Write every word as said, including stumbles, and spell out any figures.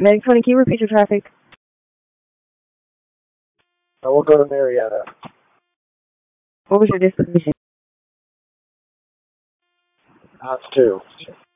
Medic twenty, can you repeat your traffic? I will go to Marietta. What was your disposition? House two.